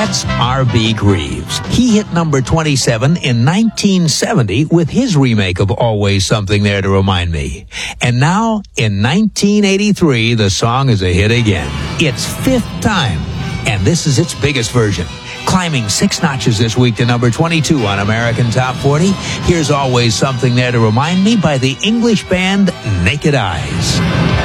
That's R.B. Greaves. He hit number 27 in 1970 with his remake of Always Something There to Remind Me. And now, in 1983, the song is a hit again. It's fifth time, and this is its biggest version. Climbing 6 notches this week to number 22 on American Top 40. Here's Always Something There to Remind Me by the English band Naked Eyes.